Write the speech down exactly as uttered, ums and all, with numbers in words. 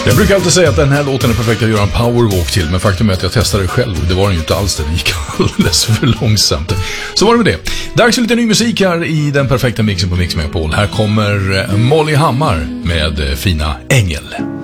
Jag brukar alltid säga att den här låten är perfekt att göra en powerwalk till, men faktum är att jag testade det själv och det var den ju inte alls, det gick alldeles för långsamt. Så var det med det. Dags för lite ny musik här i den perfekta mixen på Mix Megapol. Här kommer Molly Hammar med Fina Ängel.